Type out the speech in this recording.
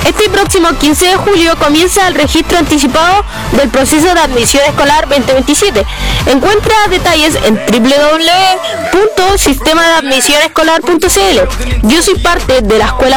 Este próximo 15 de julio comienza el registro anticipado del proceso de admisión escolar 2027. Encuentra detalles en www.sistemadeadmisionescolar.cl. Yo soy parte de la Escuela